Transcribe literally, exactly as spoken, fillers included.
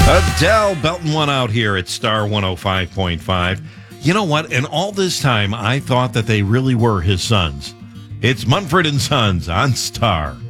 Adele belting one out here at Star one oh five point five. You know what? And all this time, I thought that they really were his sons. It's Munford and Sons on Star.